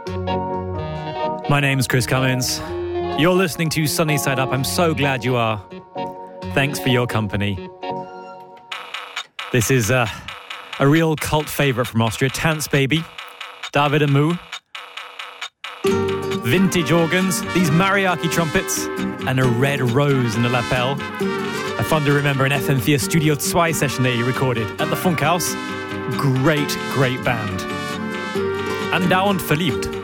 My name's Chris Cummins. You're listening to Sunny Side Up. I'm so glad you are. Thanks for your company. This is a real cult favorite from Austria, Tanzbaby, David Amu. Vintage organs, these mariachi trumpets, and a red rose in the lapel. I fondly remember an FM4 Studio 2 session that he recorded at the Funkhaus. Great, great band. Andauernd verliebt.